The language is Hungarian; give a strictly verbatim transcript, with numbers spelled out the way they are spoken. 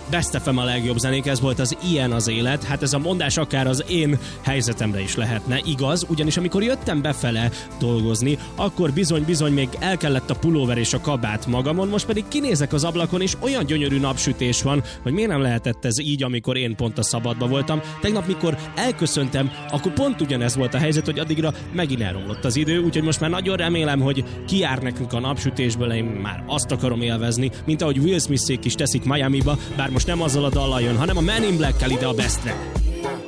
Best ef em a legjobb zenék, ez volt az Ilyen az élet. Hát ez a mondás akár az én helyzetemre is lehetne, igaz? Ugyanis amikor jöttem befele dolgozni, akkor bizony-bizony még el kellett a pulóver és a kabát magamon, most pedig kinézek az ablakon, és olyan gyönyörű napsütés van, hogy miért nem lehetett ez így, amikor én pont a szabadba voltam. Tegnap, mikor elköszöntem, akkor pont ugyanez volt a helyzet, hogy addigra megint elromlott az idő, úgyhogy most már nagyon remélem, hogy kijár nekünk a napsütésből, én már azt akarom élvezni, mint ahogy Will Smith-ék is teszik Miamiba, bár most nem azzal a dallal jön, hanem a Men in Black-kel ide a Bestre.